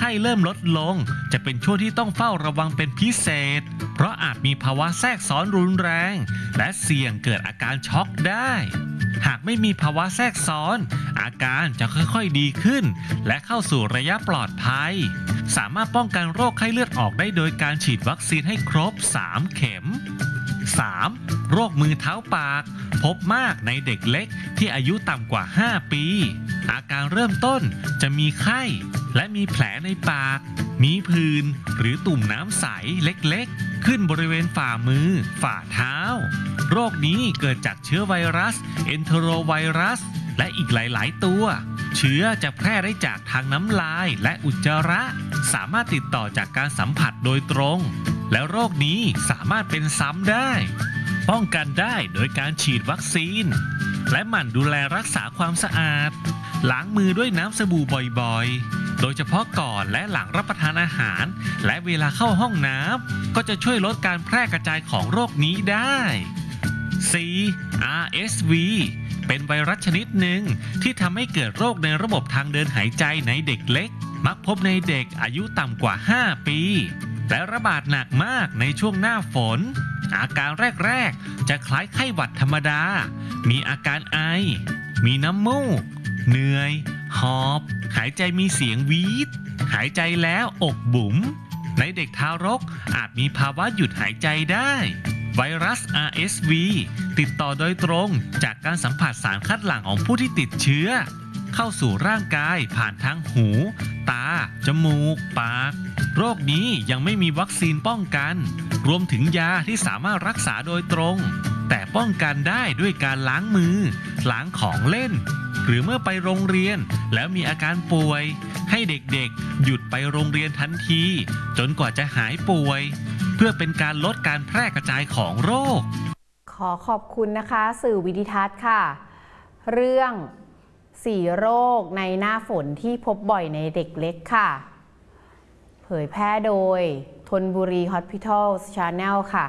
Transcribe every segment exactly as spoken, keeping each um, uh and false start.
ข้เริ่มลดลงจะเป็นช่วงที่ต้องเฝ้าระวังเป็นพิเศษเพราะอาจมีภาวะแทรกซ้อนรุนแรงและเสี่ยงเกิดอาการช็อกได้หากไม่มีภาวะแทรกซ้อนอาการจะค่อยๆดีขึ้นและเข้าสู่ระยะปลอดภัยสามารถป้องกันโรคไข้เลือดออกได้โดยการฉีดวัคซีนให้ครบสามเข็ม สาม โรคมือเท้าปากพบมากในเด็กเล็กที่อายุต่ำกว่าห้าปีอาการเริ่มต้นจะมีไข้และมีแผลในปากมีผื่นหรือตุ่มน้ำใสเล็กๆขึ้นบริเวณฝ่ามือฝ่าเท้าโรคนี้เกิดจากเชื้อไวรัสเอนโทโรไวรัสและอีกหลายๆตัวเชื้อจะแพร่ได้จากทางน้ำลายและอุจจาระสามารถติดต่อจากการสัมผัสโดยตรงและโรคนี้สามารถเป็นซ้ำได้ป้องกันได้โดยการฉีดวัคซีนและหมั่นดูแลรักษาความสะอาดล้างมือด้วยน้ำสบู่บ่อยๆโดยเฉพาะก่อนและหลังรับประทานอาหารและเวลาเข้าห้องน้ำก็จะช่วยลดการแพร่กระจายของโรคนี้ได้ สี่ อาร์ เอส วี เป็นไวรัสชนิดหนึ่งที่ทำให้เกิดโรคในระบบทางเดินหายใจในเด็กเล็กมักพบในเด็กอายุต่ำกว่าห้าปีและระบาดหนักมากในช่วงหน้าฝนอาการแรกๆจะคล้ายไข้หวัดธรรมดามีอาการไอมีน้ำมูกเหนื่อยหอบหายใจมีเสียงวีดหายใจแล้วอกบุ๋มในเด็กทารกอาจมีภาวะหยุดหายใจได้ไวรัส อาร์ เอส วี ติดต่อโดยตรงจากการสัมผัสสารคัดหลั่งของผู้ที่ติดเชื้อเข้าสู่ร่างกายผ่านทางหูตาจมูกปากโรคนี้ยังไม่มีวัคซีนป้องกันรวมถึงยาที่สามารถรักษาโดยตรงแต่ป้องกันได้ด้วยการล้างมือล้างของเล่นหรือเมื่อไปโรงเรียนแล้วมีอาการป่วยให้เด็กๆหยุดไปโรงเรียนทันทีจนกว่าจะหายป่วยเพื่อเป็นการลดการแพร่กระจายของโรคขอขอบคุณนะคะสื่อวิดิทัศน์ค่ะเรื่องสี่โรคในหน้าฝนที่พบบ่อยในเด็กเล็กค่ะเผยแพร่โดยธนบุรี Hospital Channel ค่ะ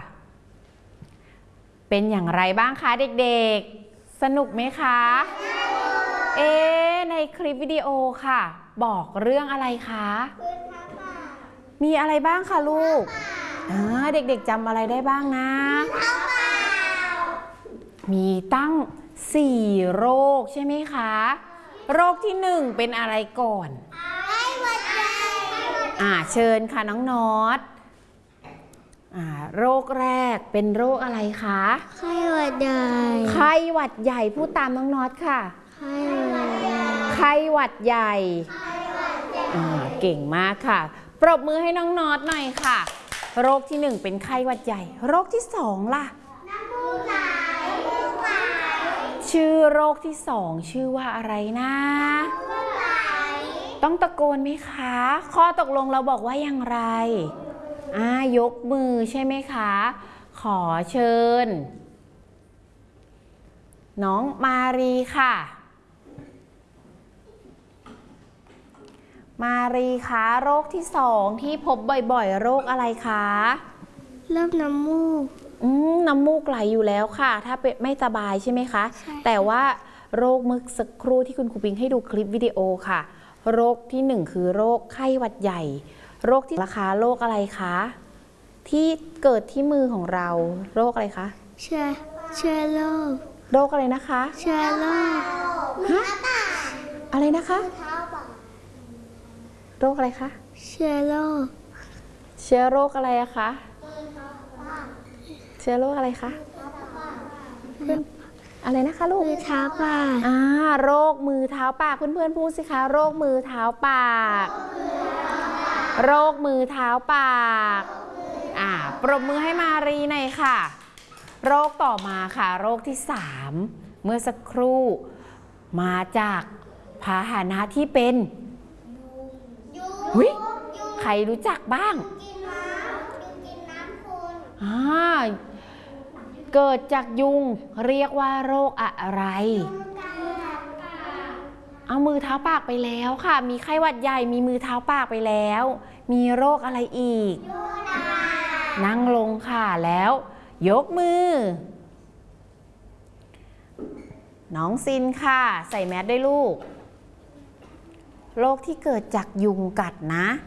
เป็นอย่างไรบ้างคะเด็กๆสนุกไหมคะเอ๊ในคลิปวิดีโอค่ะบอกเรื่องอะไรคะมีอะไรบ้างคะลูกเด็กๆจำอะไรได้บ้างนะมีตั้งสี่โรคใช่ไหมคะโรคที่หนึ่งเป็นอะไรก่อนไข้หวัดใหญ่อ่าเชิญค่ะน้องน็อตอ่าโรคแรกเป็นโรคอะไรคะไข้หวัดใหญ่ไข้หวัดใหญ่พูดตามน้องน็อตค่ะไข้หวัดใหญ่ไข้หวัดใหญ่อ่าเก่งมากค่ะปรบมือให้น้องน็อตหน่อยค่ะโรคที่หนึ่งเป็นไข้หวัดใหญ่โรคที่สองล่ะน้ำมูกไหลชื่อโรคที่สองชื่อว่าอะไรนะต้องตะโกนไหมคะข้อตกลงเราบอกว่าอย่างไรอ่ายกมือใช่ไหมคะขอเชิญน้องมารีค่ะมารีคะโรคที่สองที่พบบ่อยๆโรคอะไรคะโรคน้ำมูกอืมน้ำมูกไหลอยู่แล้วค่ะถ้าเป็นไม่สบายใช่ไหมคะแต่ว่าโรคเมื่อสักครู่ที่คุณครูปิงให้ดูคลิปวิดีโอค่ะโรคที่หนึ่งคือโรคไข้หวัดใหญ่โรคที่ราคาโรคอะไรคะที่เกิดที่มือของเราโรคอะไรคะเชื้อเชื้อโรคโรคอะไรนะคะเชื้อโรคฮะอะไรนะคะโรคอะไรคะเชื้อโรคเชื้อโรคอะไรอะคะเชื้อโรคอะไรคะอะไรนะคะลูกมือเท้าปากอ่าโรคมือเท้าปากเพื่อนๆพูดสิคะโรคมือเท้าปากโรคมือเท้าปากอ่าปรบมือให้มารีหน่อยค่ะโรคต่อมาค่ะโรคที่สามเมื่อสักครู่มาจากพาหนะที่เป็นหุ้ยใครรู้จักบ้างอ่าเกิดจากยุงเรียกว่าโรคอะไรเอามือเท้าปากไปแล้วค่ะมีไข้หวัดใหญ่มีมือเท้าปากไปแล้วมีโรคอะไรอีกนั่งลงค่ะแล้วยกมือน้องซินค่ะใส่แมสได้ลูกโรคที่เกิดจากยุงกัดนะ